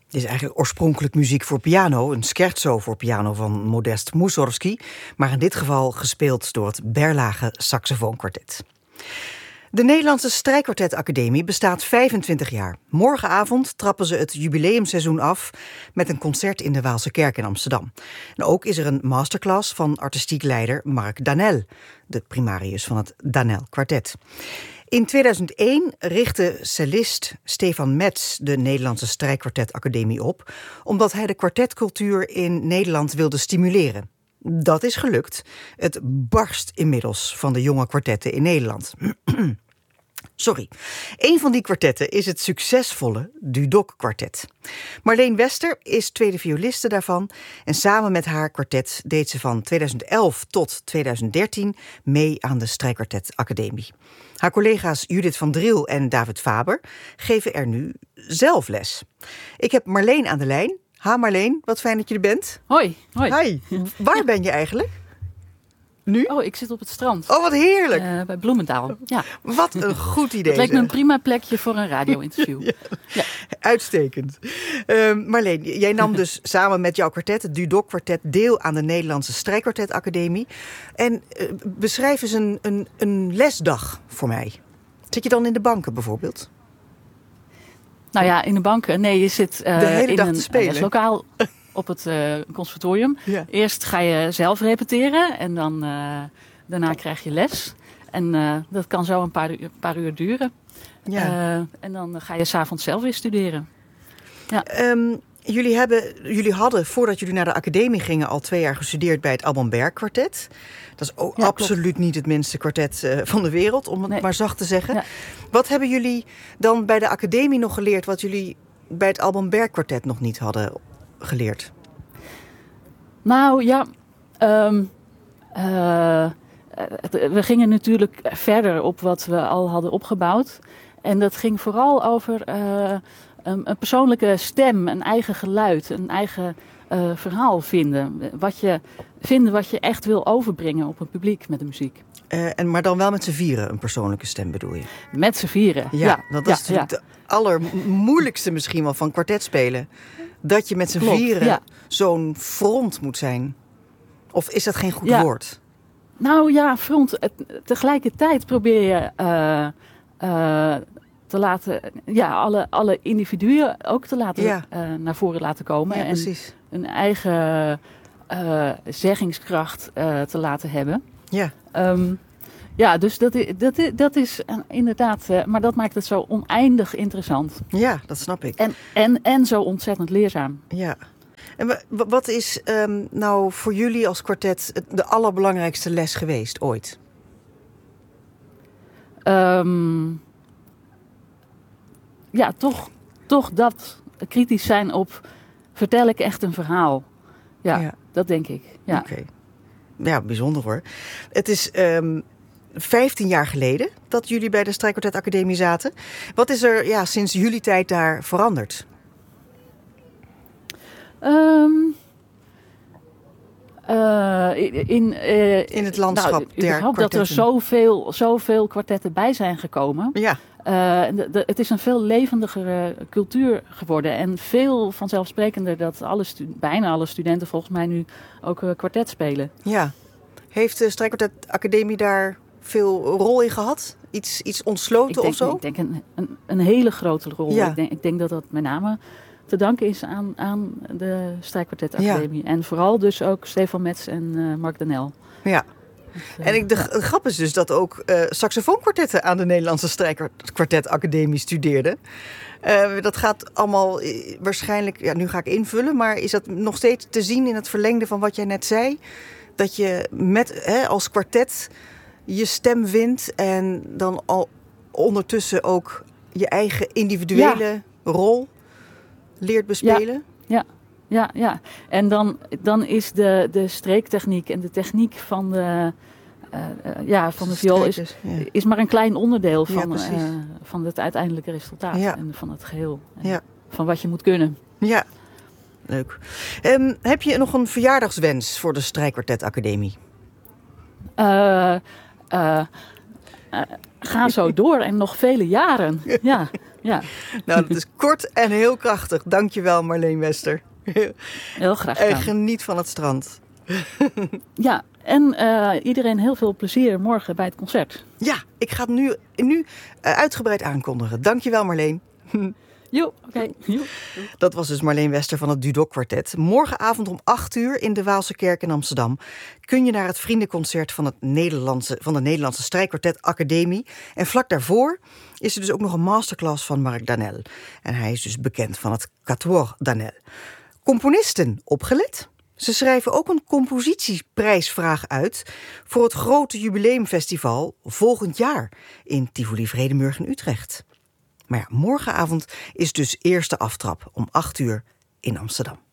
Dit is eigenlijk oorspronkelijk muziek voor piano, een scherzo voor piano van Modest Mussorgsky, maar in dit geval gespeeld door het Berlage Saxofoonkwartet. De Nederlandse Strijkkwartet-academie bestaat 25 jaar. Morgenavond trappen ze het jubileumseizoen af met een concert in de Waalse Kerk in Amsterdam. En ook is er een masterclass van artistiek leider Marc Danel, de primarius van het Danel Kwartet. In 2001 richtte cellist Stefan Metz de Nederlandse Strijkkwartet-academie op, omdat hij de kwartetcultuur in Nederland wilde stimuleren. Dat is gelukt. Het barst inmiddels van de jonge kwartetten in Nederland. Sorry. Een van die kwartetten is het succesvolle Dudok-kwartet. Marleen Wester is tweede violiste daarvan en samen met haar kwartet deed ze van 2011 tot 2013 mee aan de Strijkkwartet-academie. Haar collega's Judith van Driel en David Faber geven er nu zelf les. Ik heb Marleen aan de lijn. Ha Marleen, wat fijn dat je er bent. Hoi. Hi. Waar ben je eigenlijk? Nu? Oh, ik zit op het strand. Oh, wat heerlijk. Bij Bloemendaal. Ja. Wat een goed idee. Het leek me een prima plekje voor een radio-interview. Ja. Uitstekend. Marleen, jij nam dus samen met jouw kwartet, het Dudok-kwartet, deel aan de Nederlandse Strijkkwartet-academie. En beschrijf eens een lesdag voor mij. Zit je dan in de banken bijvoorbeeld? Nou ja, in de banken. Nee, je zit de hele in dag een te spelen. leslokaal op het conservatorium. Ja. Eerst ga je zelf repeteren en dan daarna krijg je les. En dat kan zo een paar uur duren. Ja. En dan ga je 's avonds zelf weer studeren. Ja. Jullie hadden, voordat jullie naar de academie gingen, al 2 jaar gestudeerd bij het Alban Berg Kwartet. Dat is ook absoluut niet het minste kwartet van de wereld, om het maar zacht te zeggen. Ja. Wat hebben jullie dan bij de academie nog geleerd wat jullie bij het Alban Berg Kwartet nog niet hadden geleerd? Nou ja, we gingen natuurlijk verder op wat we al hadden opgebouwd. En dat ging vooral over een persoonlijke stem, een eigen geluid, een eigen verhaal vinden. Wat je echt wil overbrengen op een publiek met de muziek. Maar dan wel met z'n vieren een persoonlijke stem bedoel je? Met z'n vieren, ja. Dat is natuurlijk de allermoeilijkste misschien wel van kwartet spelen. Dat je met z'n vieren zo'n front moet zijn. Of is dat geen goed woord? Nou ja, front. Tegelijkertijd probeer je te laten, alle individuen ook te laten naar voren laten komen. Ja, en precies. een eigen zeggingskracht te laten hebben. Ja. Dus dat is inderdaad, maar dat maakt het zo oneindig interessant. Ja, dat snap ik. En zo ontzettend leerzaam. Ja. En wat is nou voor jullie als kwartet de allerbelangrijkste les geweest ooit? Toch dat kritisch zijn op, vertel ik echt een verhaal? Ja. Dat denk ik. Ja. Oké. Ja, bijzonder hoor. Het is 15 jaar geleden dat jullie bij de Strijkkwartet Academie zaten. Wat is er sinds jullie tijd daar veranderd? In het landschap der kwartetten. Dat er zoveel kwartetten bij zijn gekomen. Ja. Het is een veel levendigere cultuur geworden. En veel vanzelfsprekender dat bijna alle studenten volgens mij nu ook kwartet spelen. Ja. Heeft de Strijkkwartet Academie daar veel rol in gehad? Iets ontsloten of zo? Ik denk een hele grote rol. Ja. Ik denk dat dat met name te danken is aan de Strijkkwartet Academie. Ja. En vooral dus ook Stefan Metz en Marc Danel. Ja. En de grap is dus dat ook saxofoonkwartetten aan de Nederlandse Strijkkwartet Academie studeerden. Dat gaat allemaal waarschijnlijk, nu ga ik invullen, maar is dat nog steeds te zien in het verlengde van wat jij net zei? Dat je als kwartet je stem vindt en dan al ondertussen ook je eigen individuele rol leert bespelen? Ja. En dan is de streektechniek en de techniek van de viool is maar een klein onderdeel van het uiteindelijke resultaat en van het geheel. En van wat je moet kunnen. Ja, leuk. Heb je nog een verjaardagswens voor de Strijkkwartet Academie? Ga zo door en nog vele jaren. Ja. Ja. Nou, dat is kort en heel krachtig. Dankjewel, Marleen Wester. Heel graag En gedaan. geniet van het strand. Ja, en iedereen heel veel plezier morgen bij het concert. Ja, ik ga het nu uitgebreid aankondigen. Dankjewel, Marleen. Jo, oké. Jo. Dat was dus Marleen Wester van het Dudok Kwartet. Morgenavond om 8:00 in de Waalse Kerk in Amsterdam kun je naar het vriendenconcert van de Nederlandse Strijkkwartet Academie. En vlak daarvoor is er dus ook nog een masterclass van Marc Danel. En hij is dus bekend van het Quatuor Danel. Componisten, opgelet. Ze schrijven ook een compositieprijsvraag uit voor het grote jubileumfestival volgend jaar in Tivoli Vredenburg in Utrecht. Maar ja, morgenavond is dus eerste aftrap om 8:00 in Amsterdam.